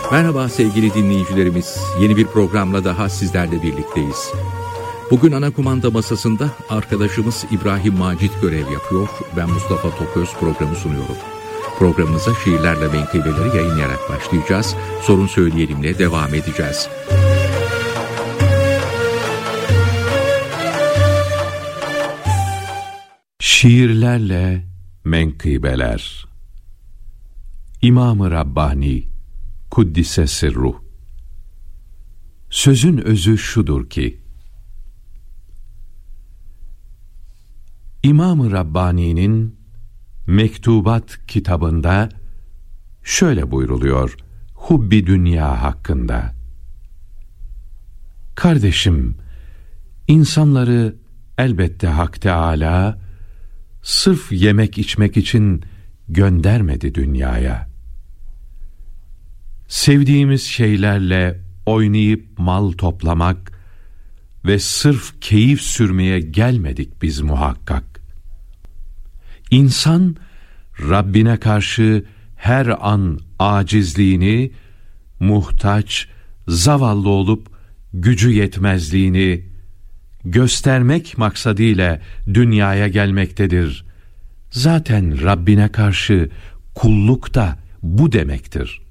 Merhaba sevgili dinleyicilerimiz. Yeni bir programla daha sizlerle birlikteyiz. Bugün ana kumanda masasında arkadaşımız İbrahim Macit görev yapıyor. Ben Mustafa Toköz programı sunuyorum. Programımıza şiirlerle menkıbeleri yayınlayarak başlayacağız. Sorun Söyleyelim'le devam edeceğiz. Şiirlerle menkıbeler. İmam-ı Rabbani Kuddise Sirruh. Sözün özü şudur ki, İmam-ı Rabbani'nin Mektubat kitabında şöyle buyruluyor Hubbi Dünya hakkında: kardeşim, insanları elbette Hak Teâlâ sırf yemek içmek için göndermedi dünyaya. Sevdiğimiz şeylerle oynayıp mal toplamak ve sırf keyif sürmeye gelmedik biz muhakkak. İnsan, Rabbine karşı her an acizliğini, muhtaç, zavallı olup gücü yetmezliğini göstermek maksadıyla dünyaya gelmektedir. Zaten Rabbine karşı kulluk da bu demektir.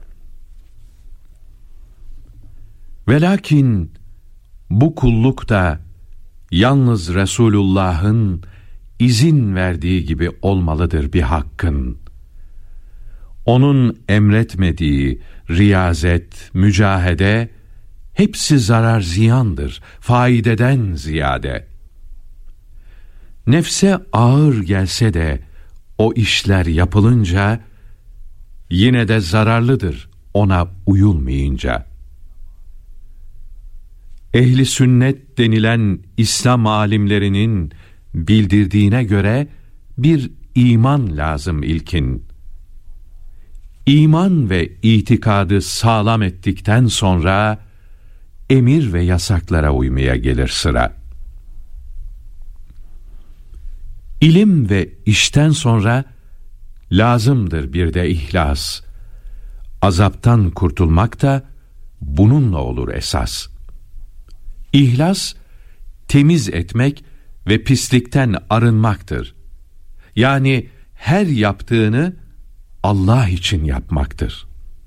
Velakin bu kulluk da yalnız Resulullah'ın izin verdiği gibi olmalıdır bir hakkın. Onun emretmediği riyazet, mücahede hepsi zarar ziyandır, faideden ziyade. Nefse ağır gelse de o işler yapılınca yine de zararlıdır ona uyulmayınca. Ehli sünnet denilen İslam alimlerinin bildirdiğine göre bir iman lazım ilkin. İman ve itikadı sağlam ettikten sonra emir ve yasaklara uymaya gelir sıra. İlim ve işten sonra lazımdır bir de ihlas. Azaptan kurtulmak da bununla olur esas. İhlas, temiz etmek ve pislikten arınmaktır. Yani her yaptığını Allah için yapmaktır.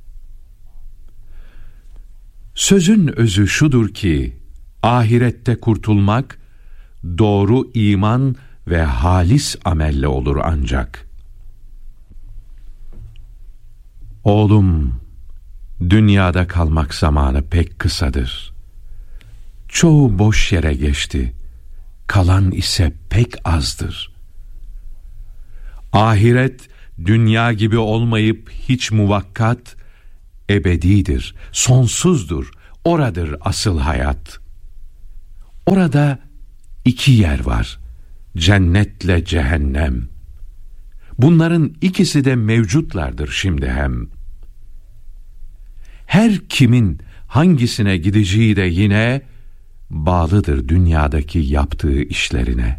Sözün özü şudur ki, ahirette kurtulmak, doğru iman ve halis amelle olur ancak. Oğlum, dünyada kalmak zamanı pek kısadır. Çoğu boş yere geçti, kalan ise pek azdır. Ahiret, dünya gibi olmayıp hiç muvakkat, ebedidir, sonsuzdur, oradır asıl hayat. Orada iki yer var, cennetle cehennem. Bunların ikisi de mevcutlardır şimdi hem. Her kimin hangisine gideceği de yine bağlıdır dünyadaki yaptığı işlerine.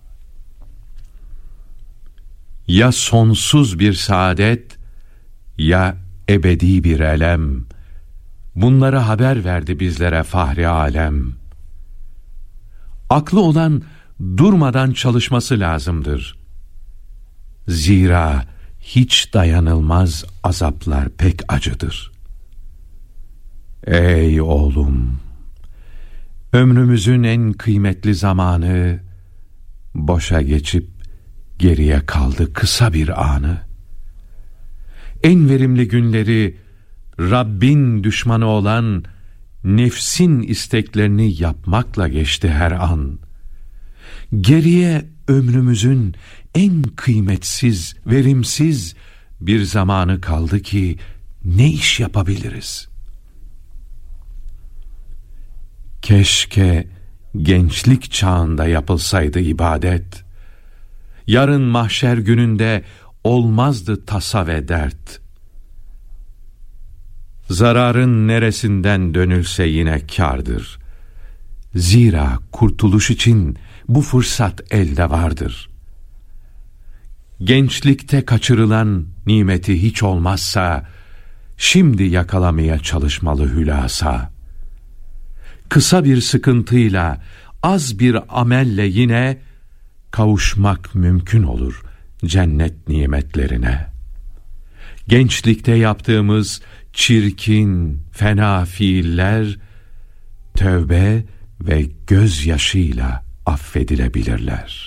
Ya sonsuz bir saadet, ya ebedi bir elem. Bunları haber verdi bizlere Fahri Alem. Aklı olan durmadan çalışması lazımdır. Zira hiç dayanılmaz azaplar pek acıdır. Ey oğlum! Ömrümüzün en kıymetli zamanı boşa geçip geriye kaldı kısa bir anı. En verimli günleri Rabbin düşmanı olan nefsin isteklerini yapmakla geçti her an. Geriye ömrümüzün en kıymetsiz, verimsiz bir zamanı kaldı ki ne iş yapabiliriz? Keşke gençlik çağında yapılsaydı ibadet. Yarın mahşer gününde olmazdı tasa ve dert. Zararın neresinden dönülse yine kârdır. Zira kurtuluş için bu fırsat elde vardır. Gençlikte kaçırılan nimeti hiç olmazsa şimdi yakalamaya çalışmalı hülasa. Kısa bir sıkıntıyla, az bir amelle yine kavuşmak mümkün olur cennet nimetlerine. Gençlikte yaptığımız çirkin, fena fiiller tövbe ve gözyaşıyla affedilebilirler.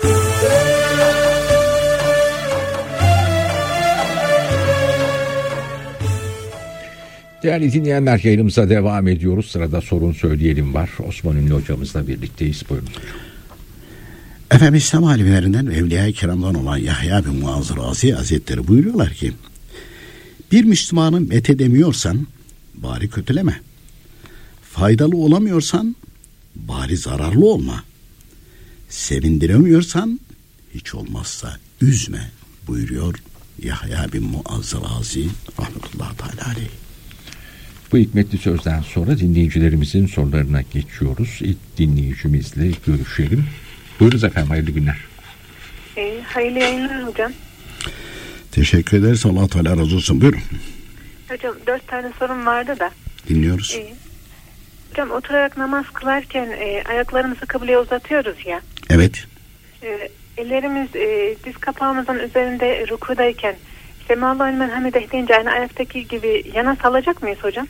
Değerli dinleyenler, yayınımıza devam ediyoruz. Sırada sorun söyleyelim var. Osman Ünlü hocamızla birlikteyiz. Buyurun. Efendim, İslam alimlerinden ve Evliya-i Kiram'dan olan Yahya bin Muaz Razi Hazretleri buyuruyorlar ki, bir Müslümanı methedemiyorsan bari kötüleme. Faydalı olamıyorsan bari zararlı olma. Sevindiremiyorsan hiç olmazsa üzme buyuruyor Yahya bin Muaz Razi rahmetullahi teala aleyh. Bu hikmetli sözden sonra dinleyicilerimizin sorularına geçiyoruz. İlk dinleyicimizle görüşelim. Buyurunuz efendim, hayırlı günler. Hayırlı yayınlar hocam. Teşekkür ederiz. Allah Teala razı olsun. Buyurun. Hocam 4 tane sorum vardı da. Dinliyoruz. Hocam oturarak namaz kılarken ayaklarımızı kıbleye uzatıyoruz ya. Evet. Ellerimiz diz kapağımızın üzerinde rükudayken Semallahu limen hamideh deyince aynı ayaktaki gibi yana salacak mıyız hocam?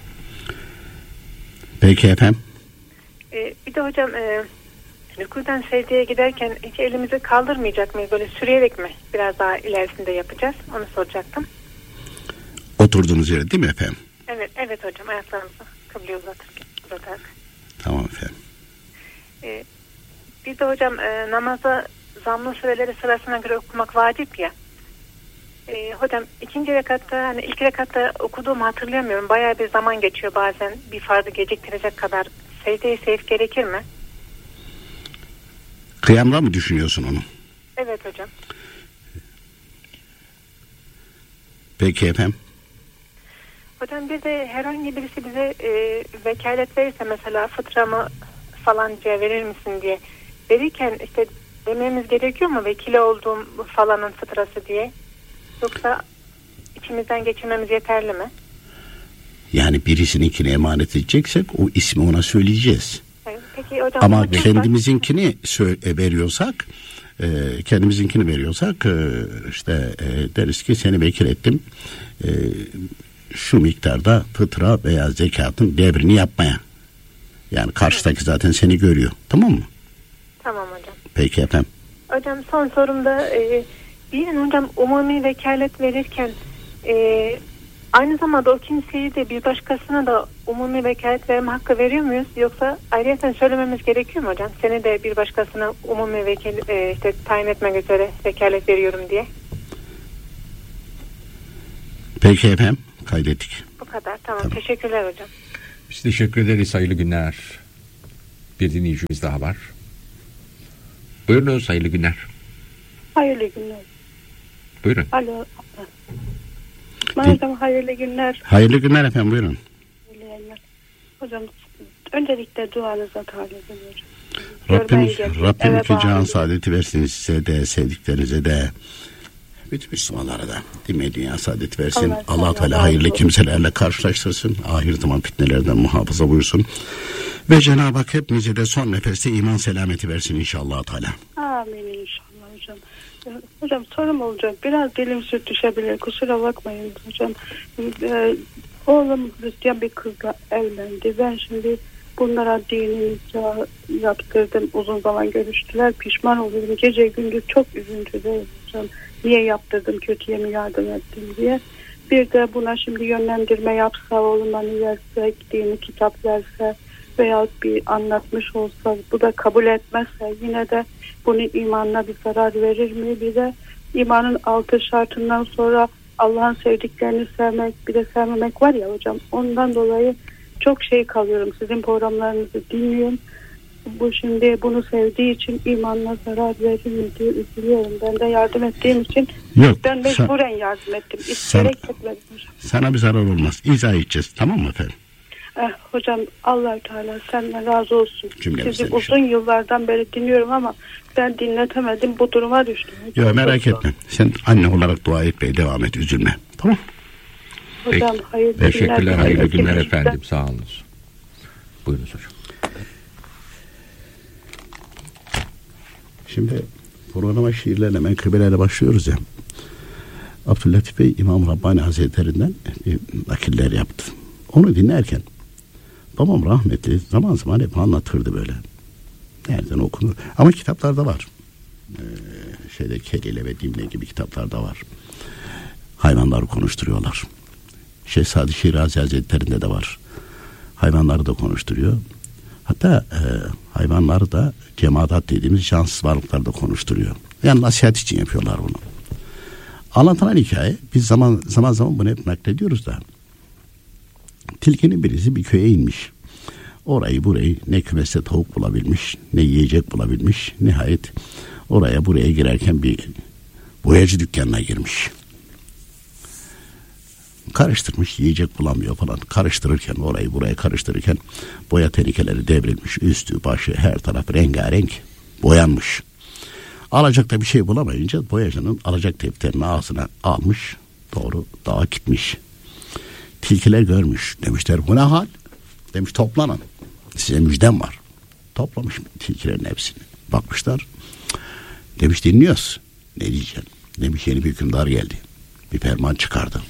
Peki efendim. Bir de hocam rükudan secdeye giderken hiç elimizi kaldırmayacak mıyız? Böyle sürüyerek mi biraz daha ilerisinde yapacağız? Onu soracaktım. Oturduğunuz yere değil mi efendim? Evet hocam, ayaklarımızı kıbleye uzatarak. Tamam efendim. Bir de hocam namaza zamm-ı sureleri sırasına göre okumak vacip ya. Hocam ikinci rekatta, hani ilk rekatta okuduğumu hatırlayamıyorum. Bayağı bir zaman geçiyor bazen, bir fardı geciktirecek kadar. Secde-i sevk gerekir mi? Kıyamda mı düşünüyorsun onu? Evet hocam. Peki efendim. Hocam bir de herhangi birisi bize vekalet verirse, mesela fıtramı falanca verir misin diye. Verirken işte dememiz gerekiyor mu vekili olduğum falanın fıtrası diye? Yoksa içimizden geçirmemiz yeterli mi? Yani birisininkini emanet edeceksek o ismi ona söyleyeceğiz. Peki hocam, ama kendimizinkini veriyorsak işte deriz ki seni vekil ettim şu miktarda fıtra veya zekatın devrini yapmaya. Yani karşıdaki zaten seni görüyor. Tamam mı? Tamam hocam. Peki efendim. Hocam son sorumda birinin hocam umumi vekalet verirken aynı zamanda o kimseyi de bir başkasına da umumi vekalet verme hakkı veriyor muyuz? Yoksa ayrıca söylememiz gerekiyor mu hocam? Seni de bir başkasına umumi vekil işte tayin etmek üzere vekalet veriyorum diye. Peki efendim, kaydettik. Bu kadar, tamam. Teşekkürler hocam. Biz teşekkür ederiz, hayırlı günler. Bir dinleyicimiz daha var. Buyurunuz, hayırlı günler. Hayırlı günler. Buyurun. Alo. Hocam hayırlı günler. Hayırlı günler efendim, buyurun. Hocam öncelikle duanıza talep ediyorum. Rabbim fican saadeti versin size de, sevdiklerinize de, bütün Müslümanlara da değil dünya saadeti versin. Allah Teala hayırlı kimselerle karşılaştırsın. Ahir zaman fitnelerden muhafaza buyursun. Ve Cenab-ı Hak hepimize de son nefeste iman selameti versin inşallah Teala. Amin inşallah hocam. Hocam sorum olacak. Biraz dilim sürtüşebilir. Kusura bakmayın hocam. Oğlum Hristiyan bir kızla evlendi. Ben şimdi bunlara dini nikah yaptırdım. Uzun zaman görüştüler. Pişman oluyorum. Gece gündüz çok üzüntüdeyim hocam. Niye yaptırdım, kötüye mi yardım ettim diye. Bir de buna şimdi yönlendirme yapsa, oğlum hani verse, dini kitap verse veya bir anlatmış olsa, bu da kabul etmezse yine de bunun imanına bir zarar verir mi? Bir de imanın 6 şartından sonra Allah'ın sevdiklerini sevmek, bir de sevmemek var ya hocam. Ondan dolayı çok şey kalıyorum. Sizin programlarınızı dinliyorum. Bu şimdi bunu sevdiği için imanına zarar verir mi diye üzülüyorum. Ben de yardım ettiğim için ben mecburen yardım ettim. İsteyerek etmedim hocam. Sana bir zarar olmaz. İzah edeceğiz. Tamam mı efendim? Hocam Allah Teala senden razı olsun. Cümlemizden sizi uzun yıllardan beri dinliyorum ama ben dinletemedim. Bu duruma düştüm. Yok merak etme. Sen anne olarak dua etmeye devam et. Üzülme. Tamam. Hocam hayırlı Teşekkürler, günler. hayırlı günler efendim. Sağ olunuz. Buyurunuz hocam. Şimdi programa şiirlerle, menkıbelerle başlıyoruz ya. Abdüllatif Bey İmam Rabbani Hazretlerinden nakiller yaptı. Onu dinlerken babam rahmetli zaman zaman hep anlatırdı böyle. Nereden okunur? Ama kitaplarda var. Kelile ve Dimle gibi kitaplarda var. Hayvanları konuşturuyorlar. Şehzade Şirazi Hazretleri'nde de var. Hayvanları da konuşturuyor. Hatta hayvanları da cemaat dediğimiz cansız varlıkları da konuşturuyor. Yani nasihat için yapıyorlar bunu. Anlatılan hikaye, biz zaman zaman bunu hep naklediyoruz da. Tilkinin birisi bir köye inmiş. Orayı burayı ne kümeste tavuk bulabilmiş, ne yiyecek bulabilmiş. Nihayet oraya buraya girerken bir boyacı dükkanına girmiş. Karıştırmış, yiyecek bulamıyor falan. Karıştırırken, orayı buraya karıştırırken boya tenikeleri devrilmiş. Üstü başı her taraf rengarenk boyanmış. Alacakta bir şey bulamayınca boyacının alacak defterini ağzına almış, doğru dağa gitmiş. Tilkiler görmüş. Demişler bu ne hal? Demiş toplanın. Size müjdem var. Toplamış tilkilerin hepsini. Bakmışlar. Demiş dinliyoruz. Ne diyeceksin? Demiş yeni bir hükümdar geldi. Bir ferman çıkardı.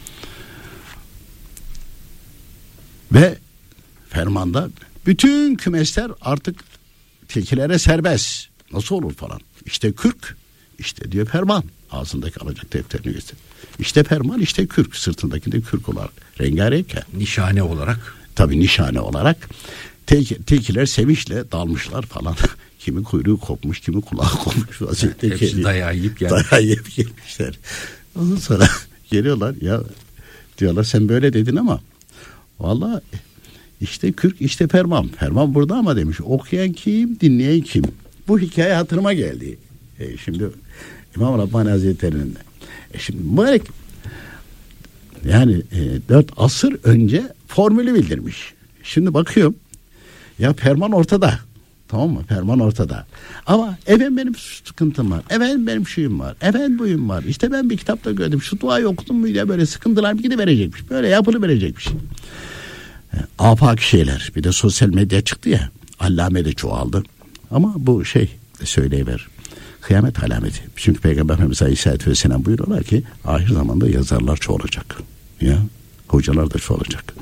Ve fermanda bütün kümesler artık tilkilere serbest. Nasıl olur falan. İşte kürk. İşte diyor ferman. Ağzındaki alacak defterini göster. İşte ferman, işte kürk. Sırtındakinde kürk olarak. Rengarenk ya. Nişane olarak. Tabii nişane olarak. Tilkiler sevinçle dalmışlar falan. Kimi kuyruğu kopmuş, kimi kulağı kopmuş. Hepsi dayağı yiyip gelmiş. Dayağı yiyip gelmişler. Ondan sonra geliyorlar ya diyorlar sen böyle dedin ama vallahi işte kürk işte ferman. Ferman burada ama demiş. Okuyan kim, dinleyen kim? Bu hikaye hatırıma geldi. Şimdi İmam Rabbani Hazretleri'nin şimdi mübarek yani 4 asır önce formülü bildirmiş. Şimdi bakıyorum ya ferman ortada. Tamam mı? Ferman ortada. Ama efendim benim sıkıntım var. Efendim benim şuyum var. Efendim buyum var. İşte ben bir kitapta gördüm. Şu duayı okudum mu diye böyle sıkıntılar bir verecekmiş. Böyle yapılı verecekmiş. Afaki şeyler. Bir de sosyal medya çıktı ya. Allame de çoğaldı. Ama bu söyleyiver. Kıyamet alameti. Çünkü Peygamber Efendimiz Aleyhisselatü Vesselam buyuruyorlar ki ahir zamanda yazarlar çoğalacak. Ya hocalar da çoğalacak.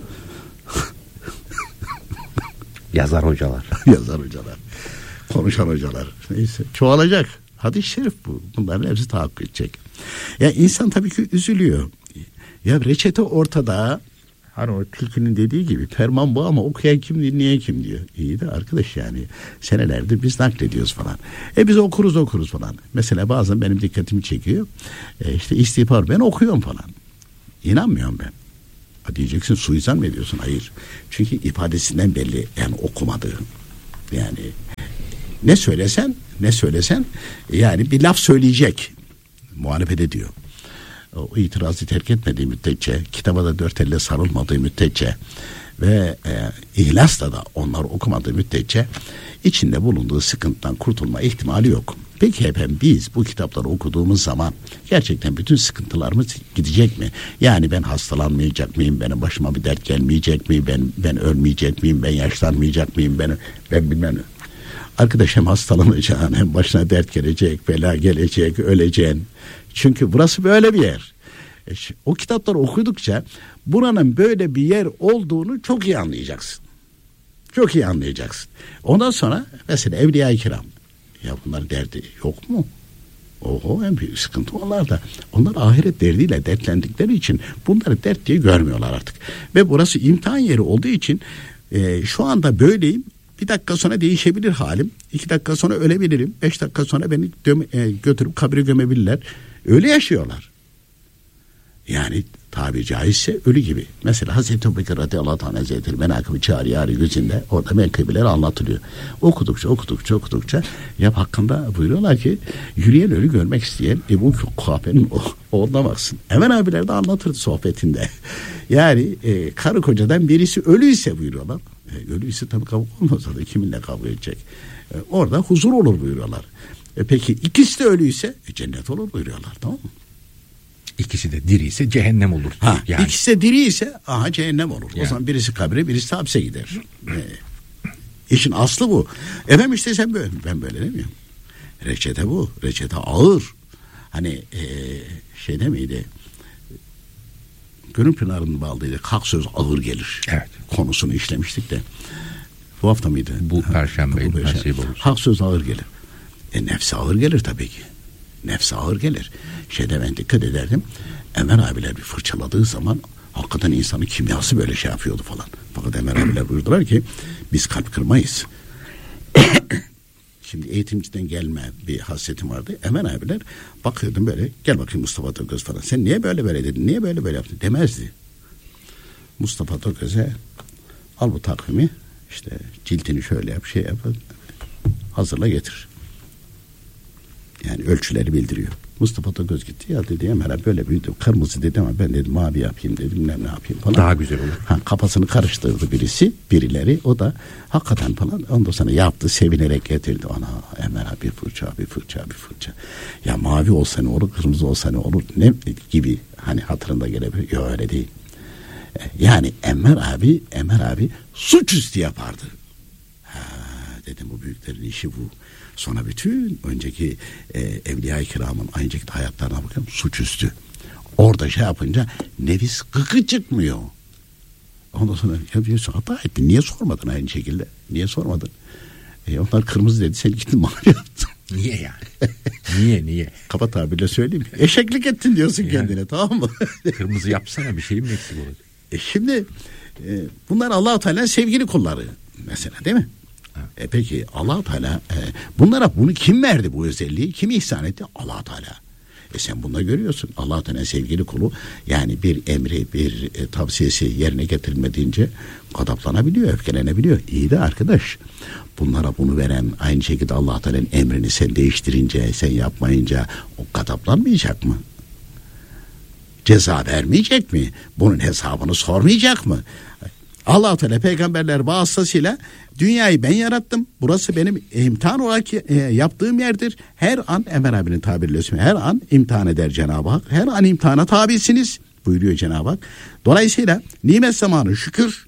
Yazar hocalar. Yazar hocalar. Konuşan hocalar. Neyse. Çoğalacak. Hadis-i şerif bu. Bunların hepsi tahakkuk edecek. Ya insan tabii ki üzülüyor. Ya reçete ortada. Hani o tilkinin dediği gibi ferman bu ama okuyan kim dinleyen kim diyor. İyi de arkadaş yani senelerdir biz naklediyoruz falan. Biz okuruz falan. Mesela bazen benim dikkatimi çekiyor. İşte istihbar ben okuyorum falan. İnanmıyorum ben. Diyeceksin suizan mı ediyorsun? Hayır. Çünkü ifadesinden belli yani okumadığı. Yani ne söylesen yani bir laf söyleyecek. Muhalefet ediyor. O itirazı terk etmediği müddetçe, kitaba da dört elle sarılmadığı müddetçe ve ihlasla da onları okumadığı müddetçe içinde bulunduğu sıkıntıdan kurtulma ihtimali yok. Peki efendim biz bu kitapları okuduğumuz zaman gerçekten bütün sıkıntılarımız gidecek mi? Yani ben hastalanmayacak mıyım? Benim başıma bir dert gelmeyecek mi? Ben ölmeyecek miyim? Ben yaşlanmayacak mıyım? Ben bilmem. Arkadaş hem hastalanacaksın hem başına dert gelecek, bela gelecek, öleceksin. Çünkü burası böyle bir yer. O kitapları okudukça buranın böyle bir yer olduğunu çok iyi anlayacaksın. Çok iyi anlayacaksın. Ondan sonra mesela Evliya-i Kiram. Ya bunların derdi yok mu? Oho en büyük sıkıntı onlar da. Onlar ahiret derdiyle dertlendikleri için bunları dert diye görmüyorlar artık. Ve burası imtihan yeri olduğu için şu anda böyleyim. 1 dakika sonra değişebilir halim. 2 dakika sonra ölebilirim. 5 dakika sonra beni götürüp kabre gömebilirler. Öyle yaşıyorlar. Yani tabi caizse ölü gibi. Mesela Hazreti Ebubekir radıyallahu anh hazretleri menakıb-ı çağrı gözünde orada menkıbeler anlatılıyor. Okudukça ya hakkında buyuruyorlar ki yürüyen ölü görmek isteyen Ebu Kuhafe'nin oğluna baksın. Hemen abiler de anlatırdı sohbetinde. Yani karı kocadan birisi ölüyse buyuruyorlar. Ölüyse tabii kabul olmasa da kiminle kabul edecek. Orada huzur olur buyuruyorlar. Peki ikisi de ölüyse cennet olur buyuruyorlar, tamam mı? İkisi de diri ise cehennem olur. Yani. İkisi de diri ise cehennem olur. Yani. O zaman birisi kabre, birisi hapse gider. İşin aslı bu. Efendim işte sen böyle. Ben böyle demiyorum. Reçete bu. Reçete ağır. Hani şeyde miydi? Gönül Pınarı'nın bağlıydı. Kalk söz ağır gelir. Evet. Konusunu işlemiştik de. Bu hafta mıydı? Bu Perşembe. Kalk söz ağır gelir. Nefse ağır gelir tabii ki. Nefse ağır gelir. Ben dikkat ederdim. Enver abiler bir fırçaladığı zaman hakikaten insanın kimyası böyle şey yapıyordu falan. Fakat Enver abiler buyurdular ki biz kalp kırmayız. Şimdi eğitimciden gelme bir hasretim vardı. Enver abiler bakıyordum böyle, gel bakayım Mustafa Tokgöz falan. Sen niye böyle dedin? Niye böyle yaptın? Demezdi. Mustafa Tokgöz'e al bu takvimi, işte ciltini şöyle yap, şey yap, hazırla getir. Yani ölçüleri bildiriyor. Mustafa Tokgöz gitti, ya dedi hemen böyle büyüdüm. Kırmızı dedi ama ben dedim mavi yapayım dedim, ne yapayım falan. Daha güzel olur. Kafasını karıştırdı birileri. O da hakikaten falan ondan sonra yaptı, sevinerek getirdi. Ana hemen bir fırça. Ya mavi olsa ne olur, kırmızı olsa ne olur, ne gibi hani hatırında gelebilir. Yok öyle değil. Yani Enver abi suçüstü yapardı. Dedim bu büyüklerin işi bu. Sonra bütün önceki Evliya-i Kiram'ın aynı şekilde hayatlarına bakıyorum, suçüstü. Orada şey yapınca nefis gıkı çıkmıyor. Ondan sonra ya diyorsun hata ettin. Niye sormadın aynı şekilde? Niye sormadın? Onlar kırmızı dedi, sen gittin mavi yaptın. Niye yani? Niye? Kaba tabirle söyleyeyim. Eşeklik ettin diyorsun yani, kendine, tamam mı? Kırmızı yapsana, bir şeyim eksik olacak. Şimdi bunlar Allah-u Teala'nın sevgili kulları mesela, değil mi? Peki Allah-u Teala bunu kim verdi, bu özelliği kim ihsan etti? Allah-u Teala. Sen bunu görüyorsun. Allah-u Teala sevgili kulu, yani bir emri, bir tavsiyesi yerine getirilmediğince gadaplanabiliyor, öfkelenebiliyor. İyi de arkadaş, bunlara bunu veren, aynı şekilde Allah-u Teala'nın emrini sen değiştirince, sen yapmayınca o gadaplanmayacak mı? Ceza vermeyecek mi? Bunun hesabını sormayacak mı? Allah-u Teala peygamberler vasıtasıyla dünyayı ben yarattım. Burası benim imtihan olarak yaptığım yerdir. Her an, Enver abinin tabiriyle söyleyeyim, her an imtihan eder Cenab-ı Hak. Her an imtihana tabisiniz buyuruyor Cenab-ı Hak. Dolayısıyla nimet zamanı şükür,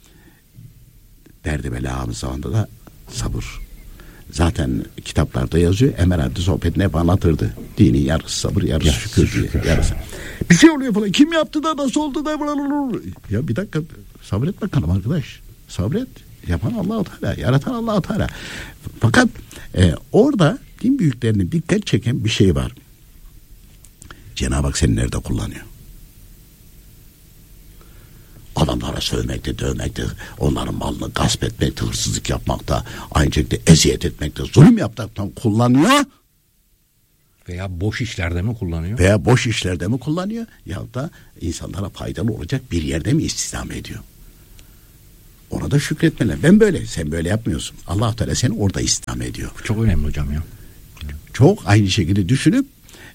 derdi belamız zamanında da sabır. Zaten kitaplarda yazıyor. Enver abi sohbetini hep anlatırdı. Dini yarısı sabır, yarısı şükür diye. Yarısı. Bir şey oluyor falan. Kim yaptı da nasıl oldu da? Ya bir dakika, sabret bakalım arkadaş. Sabret. Yapan Allah-u Teala, yaratan Allah-u Teala. Fakat orada din büyüklerinin dikkat çeken bir şey var. Cenab-ı Hak seni nerede kullanıyor? Adamlara sövmekte, dövmekte, onların malını gasp etmekte, hırsızlık yapmakta, aynı şekilde eziyet etmekte, zulüm yapmaktan kullanıyor. Veya boş işlerde mi kullanıyor? Ya da insanlara faydalı olacak bir yerde mi istihdam ediyor? Ona da şükretmeler. Ben böyle, sen böyle yapmıyorsun. Allah-u Teala seni orada istihdam ediyor. Çok önemli hocam ya. Çok aynı şekilde düşünüp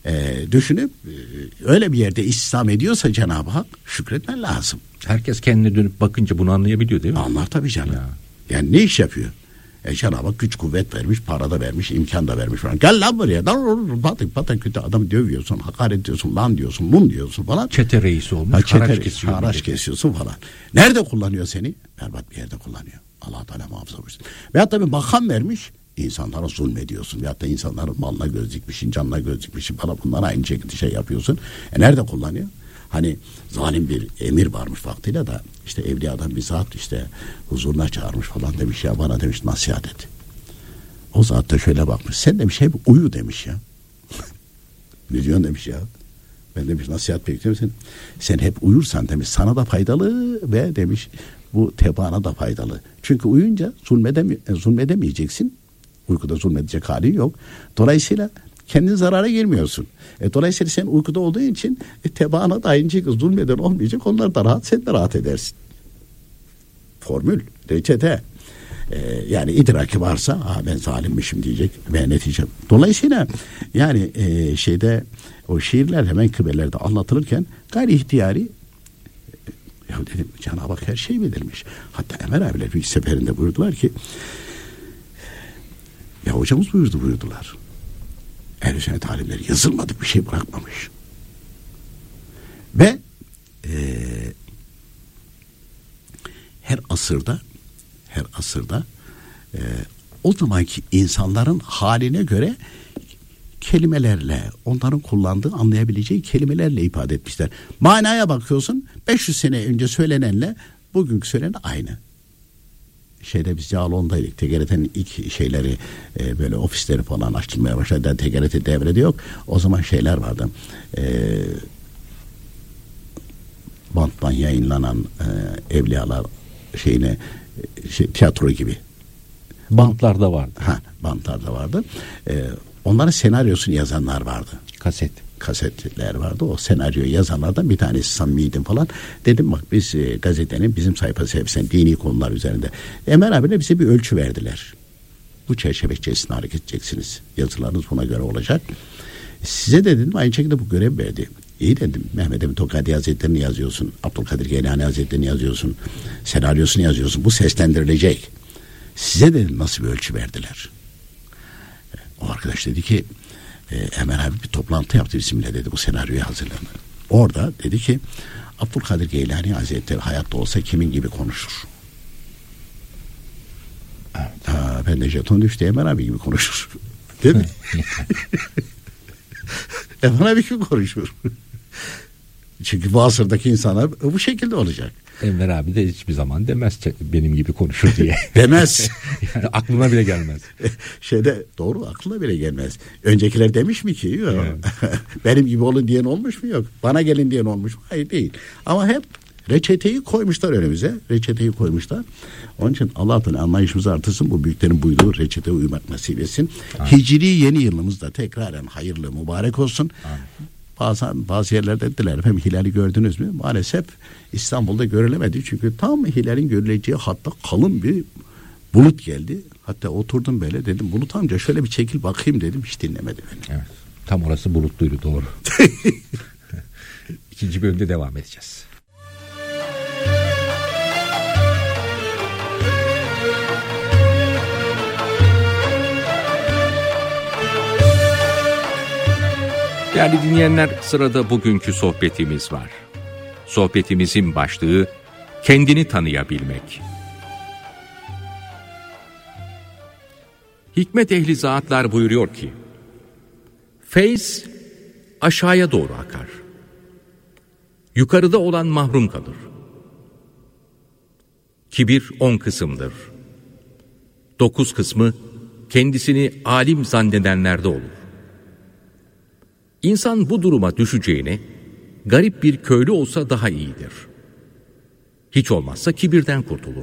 öyle bir yerde istihdam ediyorsa Cenab-ı Hak, şükretmen lazım. Herkes kendine dönüp bakınca bunu anlayabiliyor değil mi? Anlar tabii canım. Ya. Yani ne iş yapıyor? Cenab-ı Hak güç kuvvet vermiş, para da vermiş, imkan da vermiş falan. Gel lan buraya. Patın kötü adamı dövüyorsun, hakaret ediyorsun, lan diyorsun, bun diyorsun falan. Çete reisi olmuş, haraç kesiyorsun falan. Nerede kullanıyor seni? Berbat bir yerde kullanıyor. Allah Teala muhafaza buyursun. Veyahut da bir makam vermiş, insanlara zulmediyorsun. Veyahut da insanların malına göz dikmişsin, canına göz dikmişsin falan. Bundan aynı şekilde şey yapıyorsun. Nerede kullanıyor? Hani zalim bir emir varmış vaktiyle de, işte evliyadan bir zat işte huzuruna çağırmış falan, demiş ya bana demiş nasihat et. O zat da şöyle bakmış, sen demiş hep uyu demiş ya. Ne diyorsun demiş ya. Ben demiş nasihat bekliyorum, sen hep uyursan demiş sana da faydalı ve demiş bu tebaana da faydalı. Çünkü uyuyunca zulmedemeyeceksin. Uykuda zulmedecek halin yok. Dolayısıyla kendin zarara girmiyorsun. Dolayısıyla sen uykuda olduğun için tebaana da aynı şekilde zulmeden olmayacak. Onlar da rahat, sen de rahat edersin. Formül, reçete. Yani idraki varsa ben zalimmişim diyecek ve netice. Dolayısıyla yani o şiirler hemen kıbelerde anlatılırken gayri ihtiyari ya dedim Cenab-ı Hak her şeyi bilirmiş. Hatta Enver abiler bir seferinde buyurdular ki ya hocamız buyurdular. Ehl-i sünnet alimleri yazılmadık bir şey bırakmamış. Ve her asırda o zamanki insanların haline göre kelimelerle, onların kullandığı, anlayabileceği kelimelerle ifade etmişler. Manaya bakıyorsun, 500 sene önce söylenenle bugünkü söylenen aynı. Biz Cağaloğlu'ndaydık. TGRT'nin ilk şeyleri böyle ofisleri falan açılmaya başladı. TGRT devrede yok. O zaman şeyler vardı. Banttan yayınlanan Evliyalar tiyatro gibi. Bantlarda vardı. Bantlarda vardı. Onların senaryosunu yazanlar vardı. Kasetler vardı. O senaryoyu yazanlardan bir tanesi samimiydim falan. Dedim bak biz gazetenin bizim sayfası hepsinden dini konular üzerinde. Ömer abiyle bize bir ölçü verdiler. Bu çerçeve içerisinde hareket edeceksiniz. Yazılarınız buna göre olacak. Size de dedim aynı şekilde bu görev verdi. İyi dedim. Mehmet Emin Tokadi Hazretleri'ni yazıyorsun. Abdülkadir Geylani Hazretleri'ni yazıyorsun. Senaryosunu yazıyorsun. Bu seslendirilecek. Size dedim nasıl bir ölçü verdiler. O arkadaş dedi ki Ömer abi bir toplantı yaptı bizimle dedi bu senaryoyu hazırlanır. Orada dedi ki Abdülkadir Geylani Hazretleri hayatta olsa kimin gibi konuşur? Evet. Ben de jeton düştü Ömer abi gibi konuşur. Değil mi? Ömer abi gibi konuşur. Çünkü bu asırdaki insanlar bu şekilde olacak. Enver abi de hiçbir zaman demez benim gibi konuşur diye. Demez. Yani aklına bile gelmez. Doğru aklına bile gelmez. Öncekiler demiş mi ki? Yok. Evet. Benim gibi olun diyen olmuş mu? Yok. Bana gelin diyen olmuş mu? Hayır değil. Ama hep reçeteyi koymuşlar önümüze. Reçeteyi koymuşlar. Onun için Allah'tan anlayışımızı artırsın. Bu büyüklerin buyduğu reçeteye uymak nasip etsin. Hicri yeni yılımızda tekraren hayırlı mübarek olsun. Bazı yerlerde dediler efendim hilali gördünüz mü? Maalesef İstanbul'da görülemedi. Çünkü tam hilalin görüleceği hatta kalın bir bulut geldi. Hatta oturdum böyle dedim Bulut amca şöyle bir çekil bakayım dedim. Hiç dinlemedi beni. Evet. Tam orası bulutluydu doğru. İkinci bölümde devam edeceğiz. Değerli dinleyenler, sırada bugünkü sohbetimiz var. Sohbetimizin başlığı kendini tanıyabilmek. Hikmet ehli zatlar buyuruyor ki, feyz aşağıya doğru akar. Yukarıda olan mahrum kalır. Kibir 10 kısımdır. 9 kısmı kendisini alim zannedenlerde olur. İnsan bu duruma düşeceğine garip bir köylü olsa daha iyidir. Hiç olmazsa kibirden kurtulur.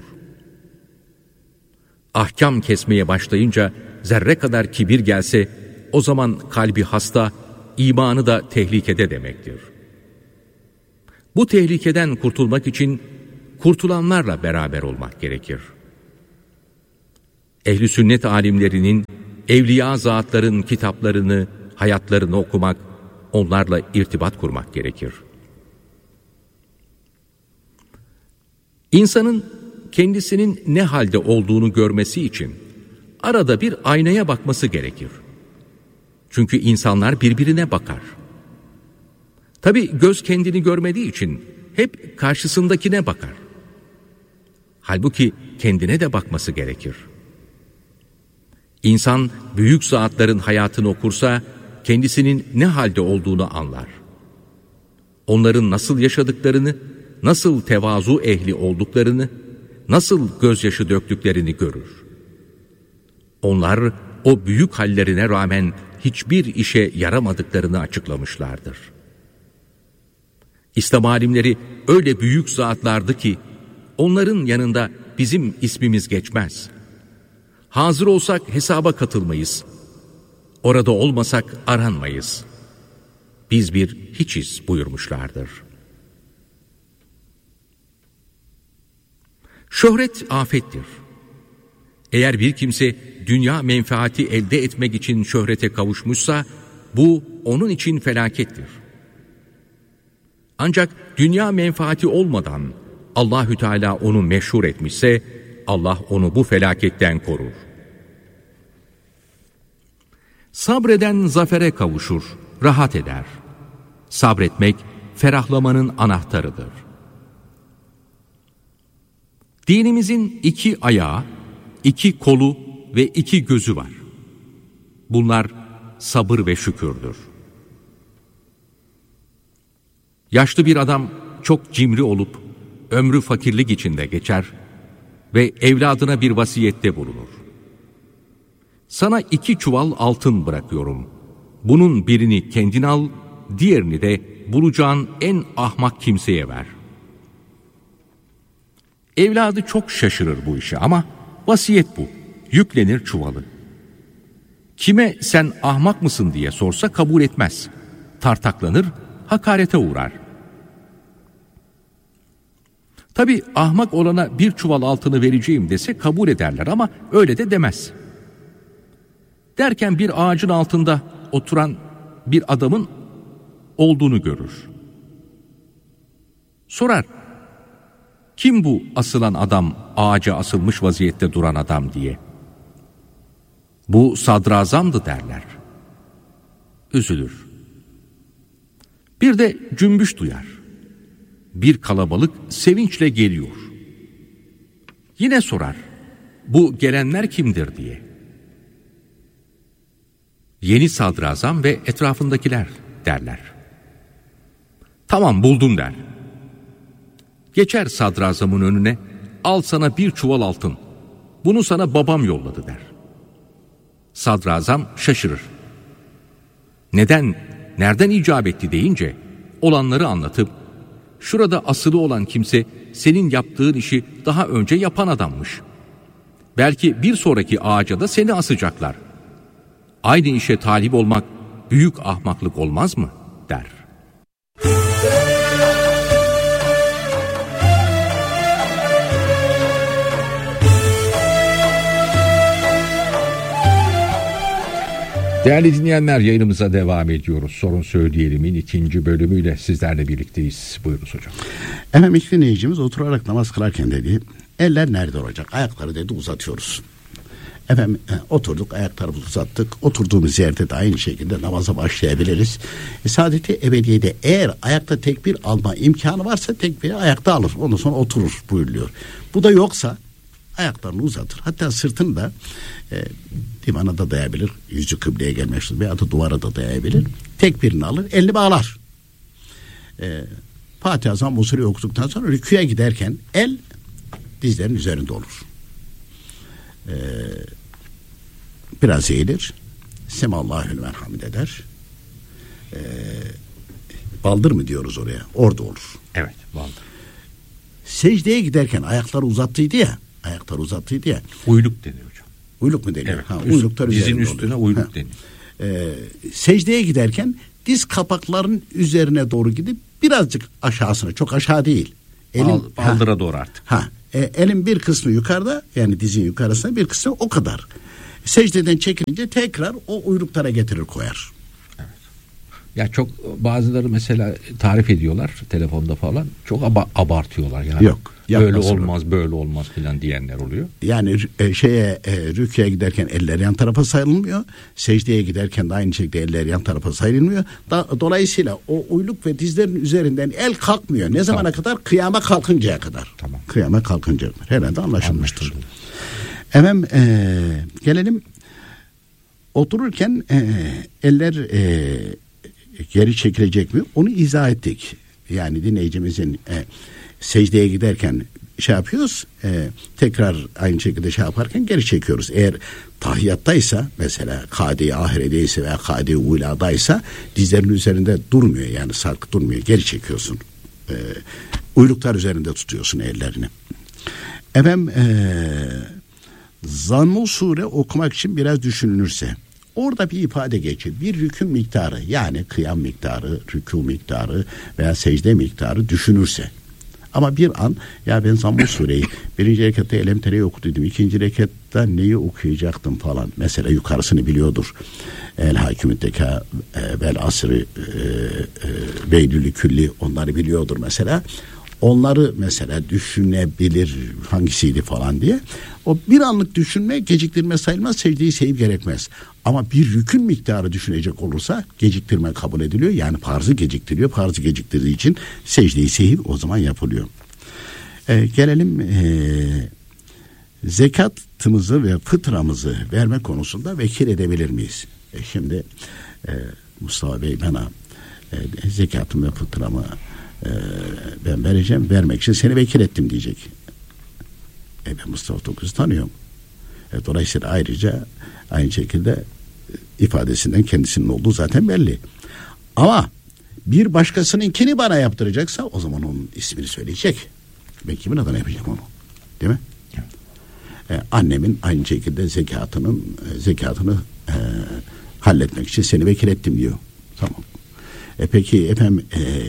Ahkam kesmeye başlayınca zerre kadar kibir gelse o zaman kalbi hasta, imanı da tehlikede demektir. Bu tehlikeden kurtulmak için kurtulanlarla beraber olmak gerekir. Ehl-i sünnet alimlerinin, evliya zatların kitaplarını, hayatlarını okumak, onlarla irtibat kurmak gerekir. İnsanın kendisinin ne halde olduğunu görmesi için arada bir aynaya bakması gerekir. Çünkü insanlar birbirine bakar. Tabii göz kendini görmediği için hep karşısındakine bakar. Halbuki kendine de bakması gerekir. İnsan büyük zatların hayatını okursa kendisinin ne halde olduğunu anlar. Onların nasıl yaşadıklarını, nasıl tevazu ehli olduklarını, nasıl gözyaşı döktüklerini görür. Onlar o büyük hallerine rağmen hiçbir işe yaramadıklarını açıklamışlardır. İslam alimleri öyle büyük zatlardı ki onların yanında bizim ismimiz geçmez. Hazır olsak hesaba katılmayız. Orada olmasak aranmayız. Biz bir hiçiz buyurmuşlardır. Şöhret afettir. Eğer bir kimse dünya menfaati elde etmek için şöhrete kavuşmuşsa bu onun için felakettir. Ancak dünya menfaati olmadan Allahü Teala onu meşhur etmişse Allah onu bu felaketten korur. Sabreden zafere kavuşur, rahat eder. Sabretmek ferahlamanın anahtarıdır. Dinimizin 2 ayağı, 2 kolu ve 2 gözü var. Bunlar sabır ve şükürdür. Yaşlı bir adam çok cimri olup ömrü fakirlik içinde geçer ve evladına bir vasiyette bulunur. Sana 2 çuval altın bırakıyorum. Bunun birini kendin al, diğerini de bulacağın en ahmak kimseye ver. Evladı çok şaşırır bu işe ama vasiyet bu. Yüklenir çuvalı. Kime sen ahmak mısın diye sorsa kabul etmez. Tartaklanır, hakarete uğrar. Tabii ahmak olana 1 çuval altını vereceğim dese kabul ederler ama öyle de demez. Derken bir ağacın altında oturan bir adamın olduğunu görür. Sorar, kim bu asılan adam, ağaca asılmış vaziyette duran adam diye. Bu sadrazamdı derler. Üzülür. Bir de cümbüş duyar. Bir kalabalık sevinçle geliyor. Yine sorar, bu gelenler kimdir diye. Yeni sadrazam ve etrafındakiler derler. Tamam buldum der. Geçer sadrazamın önüne, al sana 1 çuval altın. Bunu sana babam yolladı der. Sadrazam şaşırır. Neden, nereden icap etti deyince olanları anlatıp, şurada asılı olan kimse senin yaptığın işi daha önce yapan adammış. Belki bir sonraki ağaca da seni asacaklar. Aynı işe talip olmak büyük ahmaklık olmaz mı? Der. Değerli dinleyenler, yayınımıza devam ediyoruz. Sorun Söyleyelim'in 2. bölümüyle sizlerle birlikteyiz. Buyurunuz hocam. Efendim ilk dinleyicimiz oturarak namaz kılarken dedi, eller nerede olacak? Ayakları dedi uzatıyoruz. Efendim oturduk, ayaklarımızı uzattık. Oturduğumuz yerde de aynı şekilde namaza başlayabiliriz. Saadet-i ebediyede eğer ayakta tekbir alma imkanı varsa tekbiri ayakta alır. Ondan sonra oturur buyuruluyor. Bu da yoksa ayaklarını uzatır. Hatta sırtını da divana da dayayabilir. Yüzü kıbleye gelmek için veya da duvara da dayayabilir. Tekbirini alır, elini bağlar. Fatiha Zamm-ı Sure'yi okuduktan sonra rüküye giderken el dizlerin üzerinde olur. Biraz eğilir. Semallahü limen hamid eder. Baldır mı diyoruz oraya? Orada olur. Evet, baldır. Secdeye giderken ayakları uzattıydı ya. Uyluk deniyor hocam. Uyluk mu deniyor? Evet. Ha, uyluklar dizin üstüne oluyor. uyluk deniyor. Secdeye giderken diz kapakların üzerine doğru gidip birazcık aşağısına, çok aşağı değil. Baldıra doğru artık. Elin bir kısmı yukarıda, yani dizin yukarısında, bir kısmı o kadar. Secdeden çekilince tekrar o uyluklara getirir koyar. Evet. Ya çok bazıları mesela tarif ediyorlar telefonda falan, çok abartıyorlar yani. Yok. Böyle olmaz, böyle olmaz filan diyenler oluyor. Yani rüküye giderken eller yan tarafa sayılmıyor. Secdeye giderken de aynı şekilde eller yan tarafa sayılmıyor. Dolayısıyla o uyluk ve dizlerin üzerinden el kalkmıyor. Ne zamana kadar? Kıyama kalkıncaya kadar. Tamam. Kıyama kalkıncaya kadar. Herhalde anlaşılmıştır. Efendim gelelim. Otururken eller geri çekilecek mi? Onu izah ettik. Yani dinleyicimizin secdeye giderken şey yapıyoruz, tekrar aynı şekilde şey yaparken geri çekiyoruz. Eğer tahiyyattaysa, mesela kade-i ahiredeyse veya kade-i uladaysa dizlerin üzerinde durmuyor, yani sarkı durmuyor, geri çekiyorsun. Uyluklar üzerinde tutuyorsun ellerini. Efendim Zamm-ı Sure okumak için biraz düşünülürse, orada bir ifade geçiyor. Bir rükû miktarı, yani kıyam miktarı, rükû miktarı veya secde miktarı düşünürse. Ama bir an, ya ben Zamm-ı Sure'yi 1. rekatta Elem Tere'yi okuduydum, 2. rekatta neyi okuyacaktım falan. Mesela yukarısını biliyordur. El Hakimüddeka vel asrı beydülü külli, onları biliyordur mesela. onları mesela düşünebilir hangisiydi falan diye. O bir anlık düşünme geciktirme sayılmaz, secde-i sehiv gerekmez. Ama bir yükün miktarı düşünecek olursa geciktirme kabul ediliyor. Yani farzı geciktiriyor. Farzı geciktirdiği için secde-i sehiv o zaman yapılıyor. Gelelim zekatımızı ve fıtramızı verme konusunda vekil edebilir miyiz? Şimdi Mustafa Bey bana zekatım ve fıtramı ben vereceğim, vermek için seni vekil ettim diyecek. Ben Mustafa Tokuz'u tanıyorum. Dolayısıyla ayrıca aynı şekilde ifadesinden kendisinin olduğu zaten belli. Ama bir başkasınınkini bana yaptıracaksa o zaman onun ismini söyleyecek. Ben kimin adına yapacağım onu? Değil mi? Annemin aynı şekilde zekatını halletmek için seni vekil ettim diyor. Tamam. Peki efendim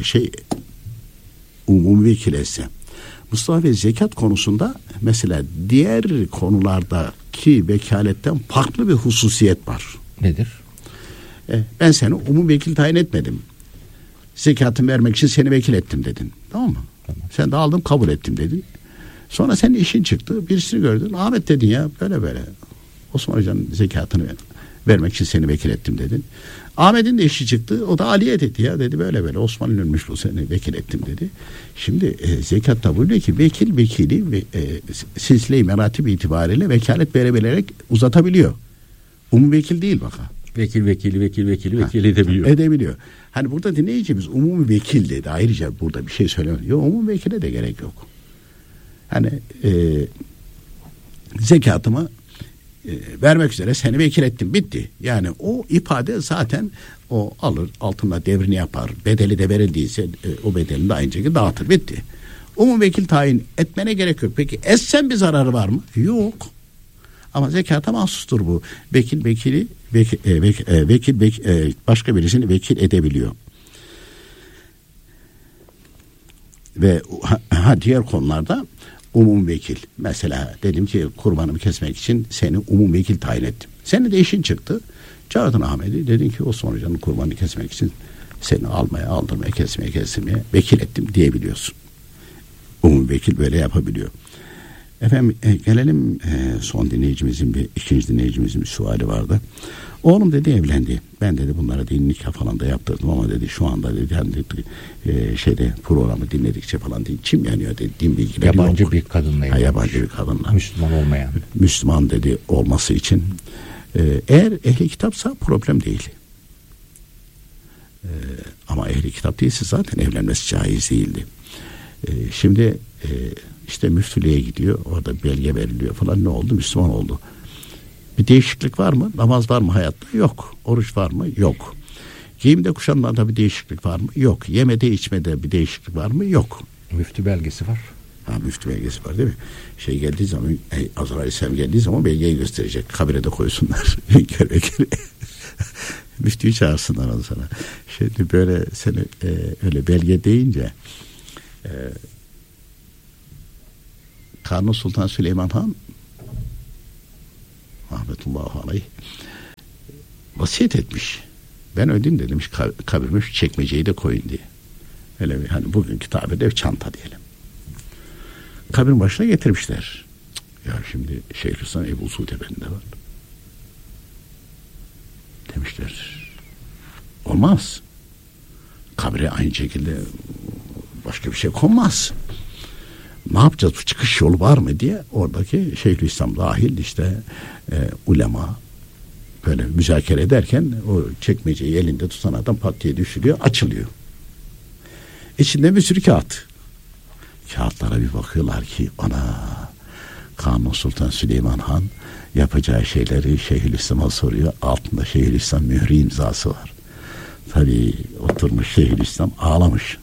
umumi vekil etse Mustafa Bey zekat konusunda mesela diğer konulardaki vekaletten farklı bir hususiyet var. Nedir? Ben seni umumi vekil tayin etmedim. Zekatımı vermek için seni vekil ettim dedin. Tamam mı? Tamam. Sen de aldım kabul ettim dedin. Sonra senin işin çıktı. Birisini gördün. Ahmet dedin ya böyle. Osman Hoca'nın zekatını vermek için seni vekil ettim dedin. Ahmet'in de işi çıktı. O da Ali'ye dedi ya. Dedi böyle. Osman'ın ölmüş bu seni vekil ettim dedi. Şimdi zekatta buyuruyor ki vekili silsile-i meratib itibariyle vekalet verebilerek uzatabiliyor. Vekil değil baka. Vekil edebiliyor. Edebiliyor. Hani burada dinleyicimiz umumi vekil dedi. Ayrıca burada bir şey söylemiyor. Yok, umumi vekile de gerek yok. Hani zekatımı vermek üzere seni vekil ettim, bitti. Yani o ifade zaten o alır, altında devrini yapar. Bedeli de verildiyse o bedelini de aynı şekilde dağıtır, bitti. Umum vekil tayin etmene gerek yok. Peki etsen bir zararı var mı? Yok. Ama zekata mahsustur bu. Vekil başka birisini vekil edebiliyor. Ve diğer konularda umum vekil. Mesela dedim ki kurbanımı kesmek için seni umum vekil tayin ettim. Senin de işin çıktı. Çağırdın Ahmet'i. Dedin ki Osman Hoca'nın kurbanını kesmek için seni almaya, aldırmaya, kesmeye vekil ettim diyebiliyorsun. Umum vekil böyle yapabiliyor. Efendim gelelim son dinleyicimizin ikinci dinleyicimizin bir suali vardı. Oğlum dedi evlendi. Ben dedi bunlara din nikah falan da yaptırdım ama dedi şu anda dedi hani programı dinledikçe falan dedi içim yanıyor dedi. Din bilgileri yabancı yok. Bir kadınla evlenmiş. Yabancı bir kadınla. Müslüman olmayan. Müslüman dedi olması için. Eğer ehli kitapsa problem değil. Ama ehli kitap değilse zaten evlenmesi caiz değildi. Şimdi işte müftülüğe gidiyor. Orada belge veriliyor falan. Ne oldu? Müslüman oldu. Bir değişiklik var mı? Namaz var mı hayatta? Yok. Oruç var mı? Yok. Giyimde kuşanmada bir değişiklik var mı? Yok. Yemede içmede bir değişiklik var mı? Yok. Müftü belgesi var. Müftü belgesi var değil mi? Geldiği zaman Azrail Aleyhisselam geldiği zaman belgeyi gösterecek. Kabire de koysunlar. Müftüyü çağırsınlar onu sana. Şimdi böyle seni öyle belge deyince Kanuni Sultan Süleyman Han rahmetullahi aleyh vasiyet etmiş. Ben ödeyim de demiş kabirime şu çekmeceyi de koyun diye. Öyle bir hani bugünkü tabirde çanta diyelim. Kabrin başına getirmişler. Ya şimdi Şeyhülislam Ebu Suud Efendi'de var. Demişler olmaz. Kabre aynı şekilde başka bir şey konmaz. Ne yapacağız? Bu çıkış yolu var mı diye oradaki Şeyhülislam dahil işte ulema böyle müzakere ederken o çekmeceyi elinde tutan adam pat diye düşürüyor, açılıyor. İçinde bir sürü kağıt. Kağıtlara bir bakıyorlar ki ana Kanuni Sultan Süleyman Han yapacağı şeyleri Şeyhülislam'a soruyor. Altında Şeyhülislam mührü imzası var. Tabii oturmuş Şeyhülislam ağlamış.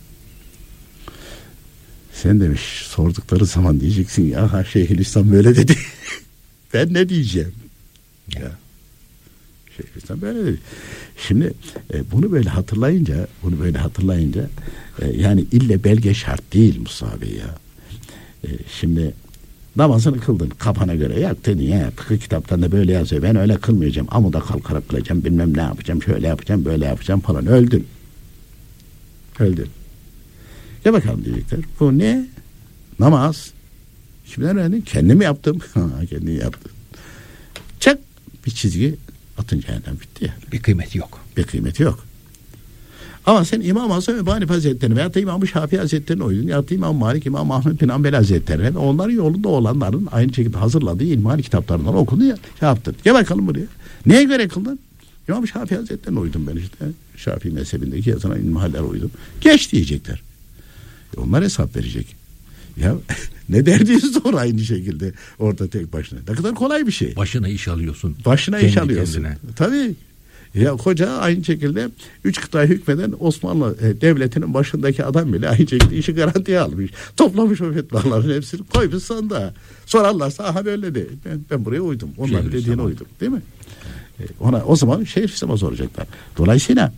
Sen demiş sordukları zaman diyeceksin ya Şeyhülislam böyle dedi. Ben ne diyeceğim? Ya. Şeyhülislam böyle dedi. Şimdi bunu böyle hatırlayınca yani ille belge şart değil Musa Bey ya. Şimdi namazını kıldın kafana göre yak dedin ya fıkıh kitaplarında böyle yazıyor. Ben öyle kılmayacağım. Amuda kalkarak kılacağım. Bilmem ne yapacağım. Şöyle yapacağım. Böyle yapacağım falan. Öldün. Gel bakalım diyecekler. Bu ne? Namaz. Kimden öğrendin? Kendim yaptım. Kendim yaptım. Çak bir çizgi atınca hemen bitti yani. Bir kıymeti yok. Bir kıymeti yok. Ama sen İmam Hasan ve Ebu Hanife Hazretleri'ne veyahut da İmam Şafii Hazretleri'ne uydun. Ya da İmam Malik, İmam Ahmed bin Hanbel Hazretleri'ne ve onların yolunda olanların aynı şekilde hazırladığı ilmihal kitaplarından okudun ya. Şey yaptın. Gel bakalım buraya. Neye göre kıldın? İmam Şafii Hazretleri'ne uydum ben işte. Şafii mezhebindeki yazılan ilmihaller uydum. Geç diyecekler. Onlar hesap verecek. Ya ne derdiniz zor aynı şekilde orada tek başına. Ne kadar kolay bir şey. Başına iş alıyorsun. Başına iş alıyorsun. Tabii. Ya koca aynı şekilde 3 kıtaya hükmeden Osmanlı devletinin başındaki adam bile aynı şekilde işi garantiye almış. Toplamış o fetvaların hepsini koymuş sandığa. Sorarlarsa aha böyle de. Ben buraya uydum. Onların dediğine uydum. Değil mi? Ona o zaman Şeyhülislam'a soracaklar. Dolayısıyla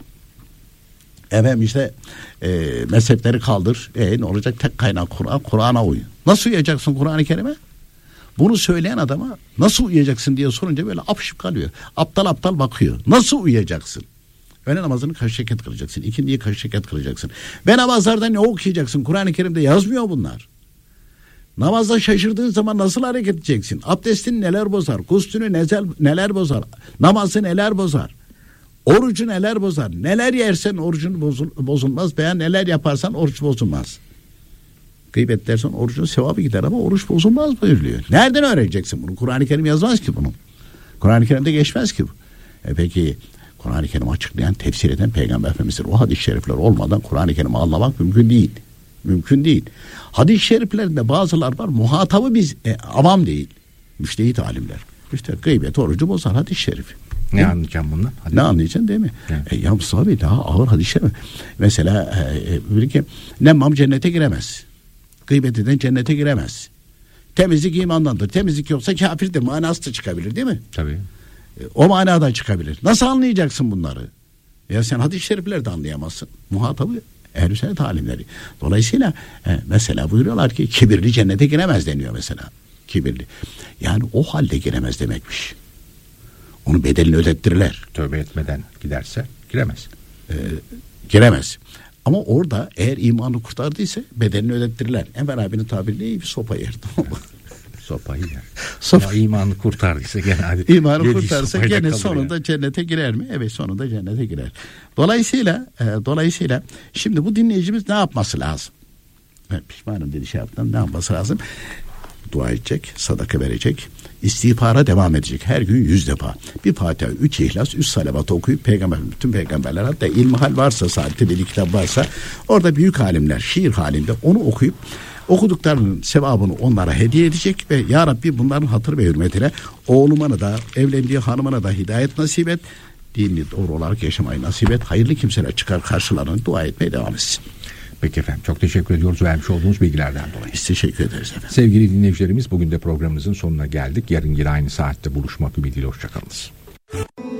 işte mezhepleri kaldır. Ne olacak? Tek kaynak Kur'an. Kur'an'a uy. Nasıl uyacaksın Kur'an-ı Kerim'e? Bunu söyleyen adama nasıl uyuyacaksın diye sorunca böyle apışıp kalıyor. Aptal aptal bakıyor. Nasıl uyuyacaksın? Öğle namazını kaç rekat kılacaksın? İkindiyi kaç rekat kılacaksın? Ve namazlarda ne okuyacaksın? Kur'an-ı Kerim'de yazmıyor bunlar. Namazda şaşırdığın zaman nasıl hareket edeceksin? Abdestin neler bozar? Gusülünü neler bozar? Namazı neler bozar? Orucu neler bozar? Neler yersen orucun bozulmaz veya neler yaparsan oruç bozulmaz. Gıybet dersen orucun sevabı gider ama oruç bozulmaz buyuruyor. Nereden öğreneceksin bunu? Kur'an-ı Kerim yazmaz ki bunu. Kur'an-ı Kerim'de geçmez ki bu. Peki Kur'an-ı Kerim'i açıklayan, tefsir eden Peygamber Efendimiz'in o hadis-i şerifler olmadan Kur'an-ı Kerim'i anlamak mümkün değil. Mümkün değil. Hadis-i şeriflerinde bazılar var, muhatabı biz avam değil. Müştehit alimler. İşte gıybet orucu bozar hadis-i şerif. Ne anlayacağım bundan? Ne anlayacaksın değil mi? Evet. Ya Mustafa Bey daha ağır hadis-i şerif. Mesela bir ki nemmam cennete giremez. Gıybet eden cennete giremez. Temizlik imandandır. Temizlik yoksa kafirdir. Manası da çıkabilir değil mi? Tabii. O manada çıkabilir. Nasıl anlayacaksın bunları? Ya sen hadis-i şerifleri de anlayamazsın. Muhatabı ehl-i sünnet alimleri. Dolayısıyla mesela buyuruyorlar ki kibirli cennete giremez deniyor mesela. Kibirli. Yani o halde giremez demekmiş. Onun bedelini ödettirirler. Tövbe etmeden giderse giremez. Giremez. Ama orada eğer imanı kurtardıysa bedelini ödettirirler. Enver abinin tabiriyle iyi bir sopa yer. Sopayı yer. Ama imanı kurtardıysa gene hadi. İmanı kurtarsa gene sonunda yani. Cennete girer mi? Evet, sonunda cennete girer. Dolayısıyla şimdi bu dinleyicimiz ne yapması lazım? Pişmanım dedi, şey yaptım. Ne yapması lazım? Dua edecek, sadaka verecek, istiğfara devam edecek. Her gün 100 defa. Bir Fatiha, 3 İhlas, 3 salavat okuyup bütün peygamberler, hatta ilmihal varsa, saadeti bir kitap varsa orada büyük alimler şiir halinde onu okuyup okuduklarının sevabını onlara hediye edecek ve Ya Rabbi bunların hatır ve hürmetine oğluma da evlendiği hanımına da hidayet nasip et, dinini doğru olarak yaşamayı nasip et, hayırlı kimseler çıkar karşılarına dua etmeye devam etsin. Peki efendim, çok teşekkür ediyoruz vermiş olduğunuz bilgilerden dolayı. Biz teşekkür ederiz efendim. Sevgili dinleyicilerimiz, bugün de programımızın sonuna geldik. Yarın yine aynı saatte buluşmak ümidiyle, hoşçakalınız.